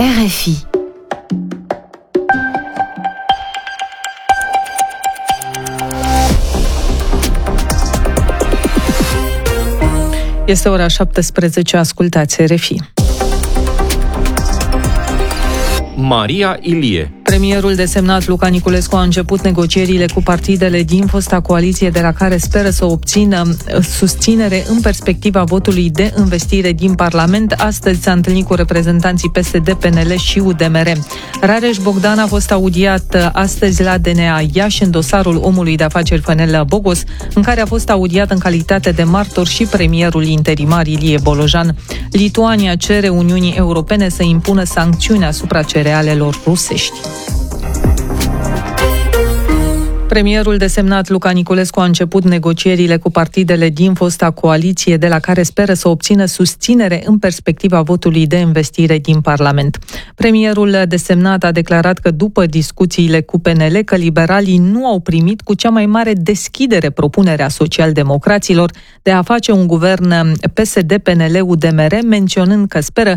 RFI. Este ora 17, ascultați RFI. Maria Ilie. Premierul desemnat Luca Niculescu a început negocierile cu partidele din fosta coaliție, de la care speră să obțină susținere în perspectiva votului de învestire din Parlament. Astăzi s-a întâlnit cu reprezentanții PSD, PNL și UDMR. Rareș Bogdan a fost audiat astăzi la DNA Iași în dosarul omului de afaceri Fănel Bogos, în care a fost audiat în calitate de martor și premierul interimar Ilie Bolojan. Lituania cere Uniunii Europene să impună sancțiuni asupra cerealelor rusești. Premierul desemnat Luca Niculescu a început negocierile cu partidele din fosta coaliție, de la care speră să obțină susținere în perspectiva votului de învestire din Parlament. Premierul desemnat a declarat că după discuțiile cu PNL, că liberalii nu au primit cu cea mai mare deschidere propunerea socialdemocraților de a face un guvern PSD-PNL-UDMR, menționând că speră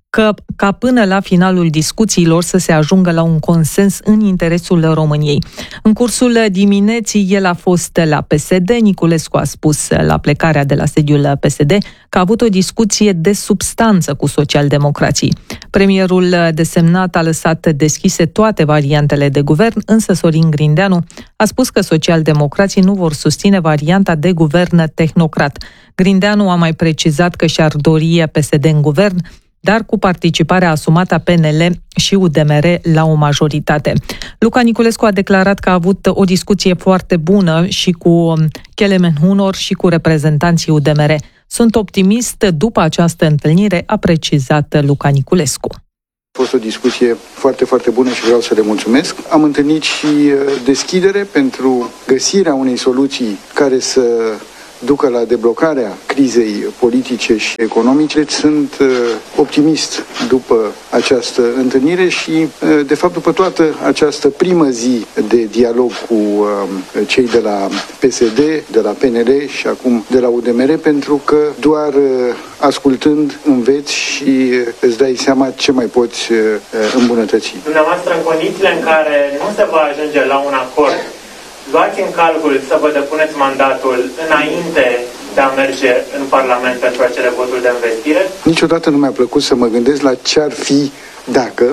ca până la finalul discuțiilor să se ajungă la un consens în interesul României. În cursul dimineții el a fost la PSD. Niculescu a spus la plecarea de la sediul PSD că a avut o discuție de substanță cu socialdemocrații. Premierul desemnat a lăsat deschise toate variantele de guvern, însă Sorin Grindeanu a spus că socialdemocrații nu vor susține varianta de guvern tehnocrat. Grindeanu a mai precizat că și-ar dori PSD în guvern, dar cu participarea asumată a PNL și UDMR la o majoritate. Luca Niculescu a declarat că a avut o discuție foarte bună și cu Kelemen Hunor și cu reprezentanții UDMR. Sunt optimist după această întâlnire, a precizat Luca Niculescu. A fost o discuție foarte, foarte bună și vreau să le mulțumesc. Am întâlnit și deschidere pentru găsirea unei soluții care să ducă la deblocarea crizei politice și economice. Sunt optimist după această întâlnire și, de fapt, după toată această primă zi de dialog cu cei de la PSD, de la PNL și acum de la UDMR, pentru că doar ascultând înveți și îți dai seama ce mai poți îmbunătăți. Dumneavoastră, în condițiile în care nu se va ajunge la un acord, luați în calcul să vă depuneți mandatul înainte de a merge în Parlament pentru acele voturi de învestire? Niciodată nu mi-a plăcut să mă gândesc la ce ar fi dacă.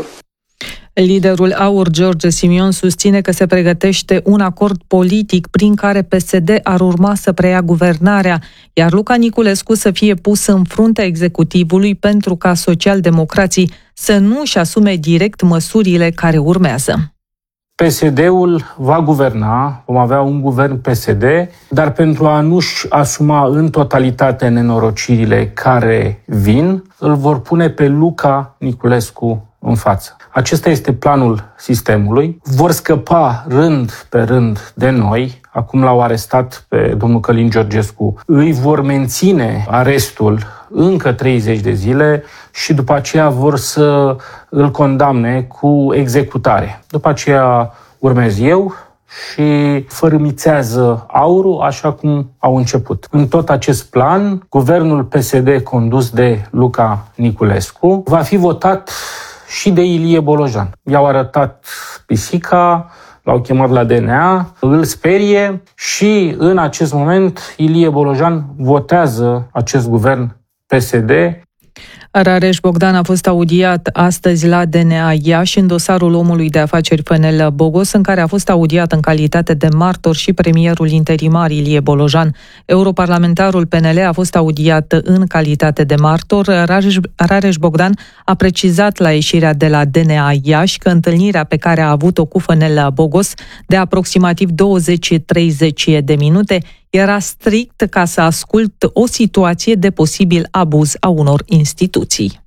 Liderul AUR, George Simion, susține că se pregătește un acord politic prin care PSD ar urma să preia guvernarea, iar Luca Niculescu să fie pus în fruntea executivului pentru ca socialdemocrații să nu își asume direct măsurile care urmează. PSD-ul va guverna, vom avea un guvern PSD, dar pentru a nu-și asuma în totalitate nenorocirile care vin, îl vor pune pe Luca Niculescu în față. Acesta este planul sistemului. Vor scăpa rând pe rând de noi. Acum l-au arestat pe domnul Călin Georgescu. Îi vor menține arestul încă 30 de zile și după aceea vor să îl condamne cu executare. După aceea urmez eu și fărâmițează AUR-ul așa cum au început. În tot acest plan, guvernul PSD condus de Luca Niculescu va fi votat și de Ilie Bolojan. I-au arătat pisica, l-au chemat la DNA, îl sperie și în acest moment Ilie Bolojan votează acest guvern PSD. Rareș Bogdan a fost audiat astăzi la DNA Iași în dosarul omului de afaceri Fănel Bogos, în care a fost audiat în calitate de martor și premierul interimar Ilie Bolojan. Europarlamentarul PNL a fost audiat în calitate de martor. Rareș Bogdan a precizat la ieșirea de la DNA Iași că întâlnirea pe care a avut-o cu Fănel Bogos de aproximativ 20-30 de minute era strict ca să ascult o situație de posibil abuz a unor instituții.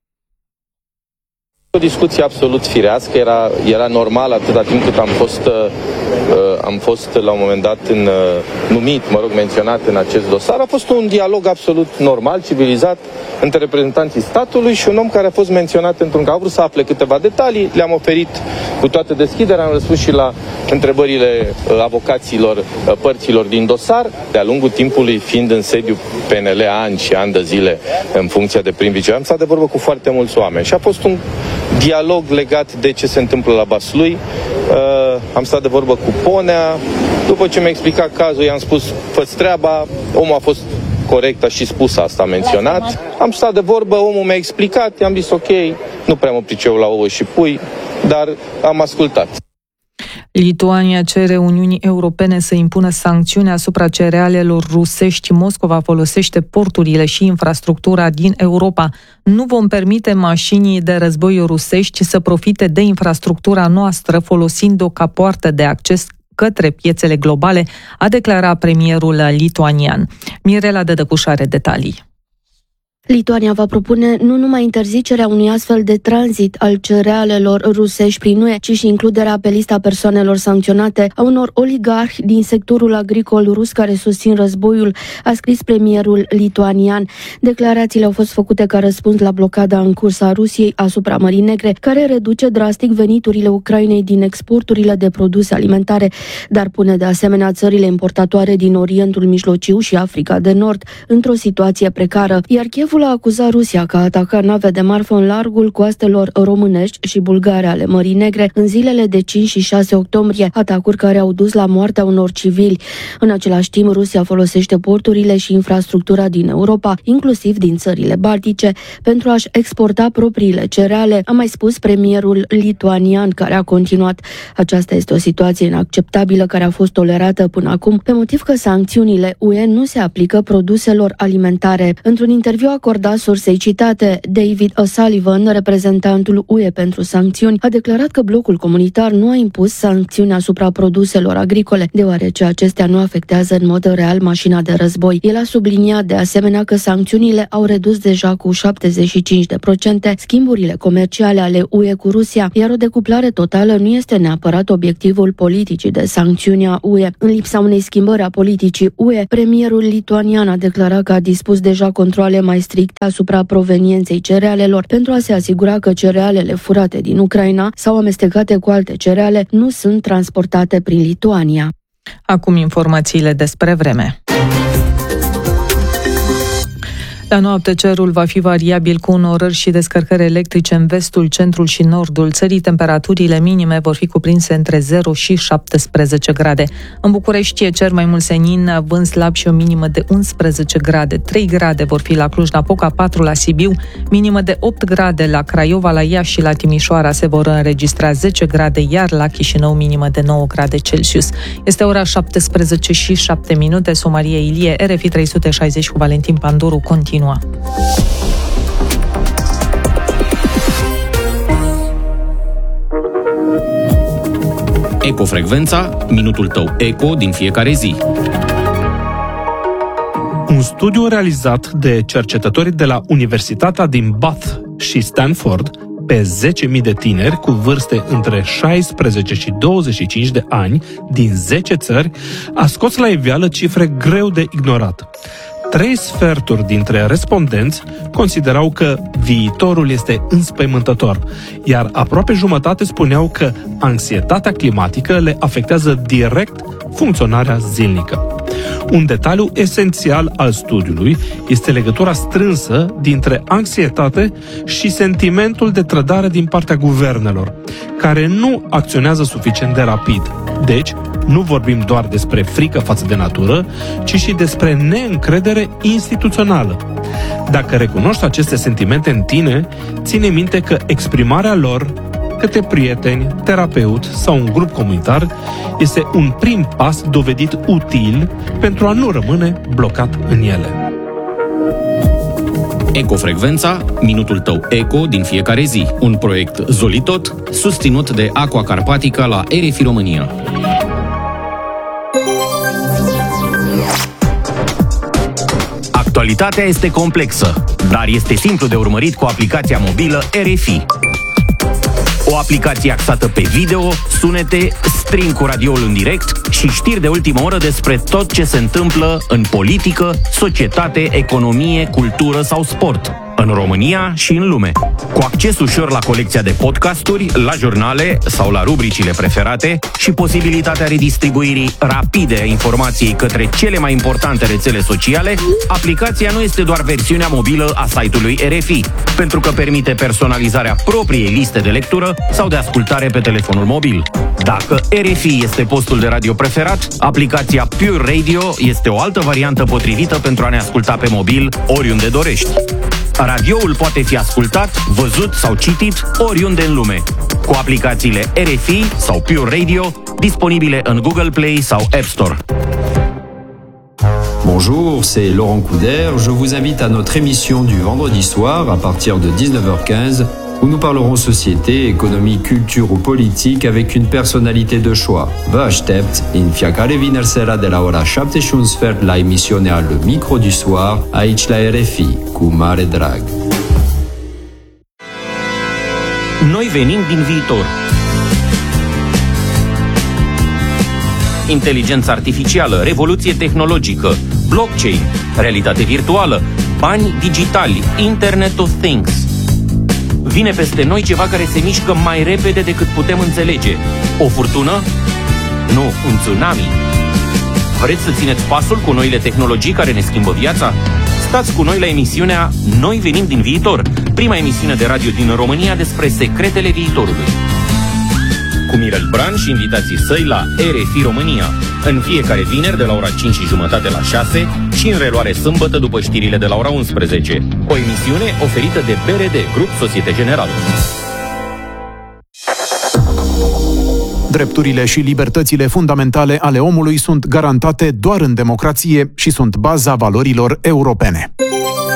O discuție absolut firească, era normal atâta timp cât am fost la un moment dat menționat în acest dosar. A fost un dialog absolut normal, civilizat, între reprezentanții statului și un om care a fost menționat într-un caz. A vrut să afle câteva detalii, le-am oferit cu toată deschiderea, am răspuns și la întrebările avocaților părților din dosar, de-a lungul timpului fiind în sediu PNL ani și ani de zile în funcția de prim vicepreședinte, am stat de vorbă cu foarte mulți oameni și a fost dialog legat de ce se întâmplă la Vaslui. Am stat de vorbă cu Ponea. După ce mi-a explicat cazul, i-am spus, fă-ți treaba. Omul a fost corect, a și spus asta, a menționat. Am stat de vorbă, omul mi-a explicat, i-am zis ok, nu prea mă priceu la ouă și pui, dar am ascultat. Lituania cere Uniunii Europene să impună sancțiuni asupra cerealelor rusești. Moscova folosește porturile și infrastructura din Europa. Nu vom permite mașinii de război rusești să profite de infrastructura noastră folosind-o ca poartă de acces către piețele globale, a declarat premierul lituanian. Mirela Dădăcuș are detalii. Lituania va propune nu numai interzicerea unui astfel de tranzit al cerealelor rusești prin UE, ci și includerea pe lista persoanelor sancționate a unor oligarhi din sectorul agricol rus care susțin războiul, a scris premierul lituanian. Declarațiile au fost făcute ca răspuns la blocada în curs a Rusiei asupra Mării Negre, care reduce drastic veniturile Ucrainei din exporturile de produse alimentare, dar pune de asemenea țările importatoare din Orientul Mijlociu și Africa de Nord într-o situație precară, iar Kievul a acuzat Rusia că a atacat nave de marfă în largul coastelor românești și bulgare ale Mării Negre în zilele de 5 și 6 octombrie, atacuri care au dus la moartea unor civili. În același timp, Rusia folosește porturile și infrastructura din Europa, inclusiv din țările baltice, pentru a-și exporta propriile cereale, a mai spus premierul lituanian, care a continuat. Aceasta este o situație inacceptabilă care a fost tolerată până acum, pe motiv că sancțiunile UE nu se aplică produselor alimentare. Într-un interviu acordat sursei citate, David O'Sullivan, reprezentantul UE pentru sancțiuni, a declarat că blocul comunitar nu a impus sancțiuni asupra produselor agricole, deoarece acestea nu afectează în mod real mașina de război. El a subliniat de asemenea că sancțiunile au redus deja cu 75% schimburile comerciale ale UE cu Rusia, iar o decuplare totală nu este neapărat obiectivul politicii de sancțiuni a UE. În lipsa unei schimbări a politicii UE, premierul lituanian a declarat că a dispus deja controale mai stricte asupra provenienței cerealelor pentru a se asigura că cerealele furate din Ucraina sau amestecate cu alte cereale nu sunt transportate prin Lituania. Acum informațiile despre vreme. La noapte cerul va fi variabil cu înnorări și descărcări electrice în vestul, centrul și nordul țării. Temperaturile minime vor fi cuprinse între 0 și 17 grade. În București e cer mai mult senin, vânt slab și o minimă de 11 grade. 3 grade vor fi la Cluj-Napoca, 4 la Sibiu, minimă de 8 grade la Craiova, la Iași și la Timișoara se vor înregistra 10 grade, iar la Chișinău minimă de 9 grade Celsius. Este ora 17 și 7 minute. Somaria Ilie, RFI 360 cu Valentin Panduru continuă. Ecofrecvența, minutul tău eco din fiecare zi. Un studiu realizat de cercetătorii de la Universitatea din Bath și Stanford pe 10.000 de tineri cu vârste între 16 și 25 de ani din 10 țări a scos la iveală cifre greu de ignorat. 3/4 dintre respondenți considerau că viitorul este înspăimântător, iar aproape jumătate spuneau că anxietatea climatică le afectează direct funcționarea zilnică. Un detaliu esențial al studiului este legătura strânsă dintre anxietate și sentimentul de trădare din partea guvernelor, care nu acționează suficient de rapid. Deci, nu vorbim doar despre frică față de natură, ci și despre neîncredere instituțională. Dacă recunoști aceste sentimente în tine, ține minte că exprimarea lor către prieteni, terapeut sau un grup comunitar este un prim pas dovedit util pentru a nu rămâne blocat în ele. Ecofrecvența, minutul tău eco din fiecare zi. Un proiect Zolitot, susținut de Aqua Carpatica la RFI România. Actualitatea este complexă, dar este simplu de urmărit cu aplicația mobilă RFI. O aplicație axată pe video, sunete, stream cu radioul în direct și știri de ultimă oră despre tot ce se întâmplă în politică, societate, economie, cultură sau sport. în România și în lume. Cu acces ușor la colecția de podcasturi, la jurnale sau la rubricile preferate și posibilitatea redistribuirii rapide a informației către cele mai importante rețele sociale, aplicația nu este doar versiunea mobilă a site-ului RFI, pentru că permite personalizarea propriei liste de lectură sau de ascultare pe telefonul mobil. Dacă RFI este postul de radio preferat, aplicația Pure Radio este o altă variantă potrivită pentru a ne asculta pe mobil oriunde dorești. Radioul poate fi ascultat, văzut sau citit oriunde în lume, cu aplicațiile RFI sau Pure Radio, disponibile în Google Play sau App Store. Bonjour, c'est Laurent Couder. Je vous invite à notre émission du vendredi soir à partir de 19h15 où nous parlerons société, économie, culture ou politique avec une personnalité de choix. Vă aștept în fiecare vineri seara de la ora 7:15 la emisiunea Le Micro du Soir aici la RFI, cu mare drag. Noi venim din viitor. Inteligență artificială, revoluție tehnologică, blockchain, realitate virtuală, bani digitali, Internet of Things. Vine peste noi ceva care se mișcă mai repede decât putem înțelege. O furtună? Nu, un tsunami. Vreți să țineți pasul cu noile tehnologii care ne schimbă viața? Stați cu noi la emisiunea Noi venim din viitor, prima emisiune de radio din România despre secretele viitorului. Cu Mirel Bran și invitații săi la RFI România, în fiecare vineri de la ora 5:30 la 6 și în reluare sâmbătă după știrile de la ora 11. O emisiune oferită de BRD, Grup Societe Generală. Drepturile și libertățile fundamentale ale omului sunt garantate doar în democrație și sunt baza valorilor europene.